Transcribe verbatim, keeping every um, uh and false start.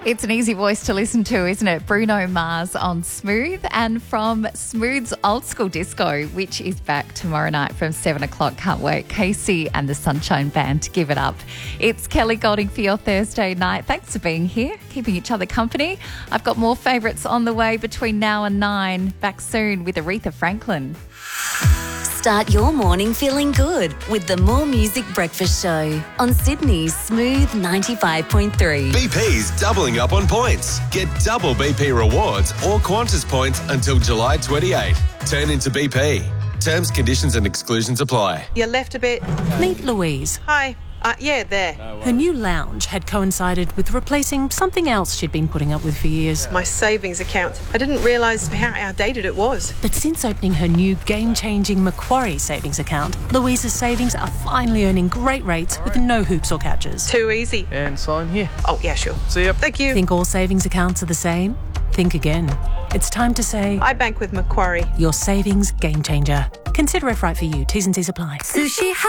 It's an easy voice to listen to, isn't it? Bruno Mars on Smooth. And from Smooth's Old School Disco, which is back tomorrow night from seven o'clock. Can't wait. Casey and the Sunshine Band, give it up. It's Kelly Golding for your Thursday night. Thanks for being here, keeping each other company. I've got more favourites on the way between now and nine. Back soon with Aretha Franklin. Start your morning feeling good with the More Music Breakfast Show on Sydney's Smooth ninety-five point three. B P's doubling up on points. Get double B P rewards or Qantas points until July twenty-eighth. Turn into B P. Terms, conditions and exclusions apply. You left a bit. Meet Louise. Hi. Uh, yeah, there. Her new lounge had coincided with replacing something else she'd been putting up with for years. My savings account. I didn't realise how outdated it was. But since opening her new game-changing Macquarie savings account, Louise's savings are finally earning great rates with no hoops or catches. Too easy. And sign here. Oh, yeah, sure. See ya. Thank you. Think all savings accounts are the same? Think again. It's time to say, I bank with Macquarie. your savings game changer. Consider if right for you. T's and C's apply. Sushi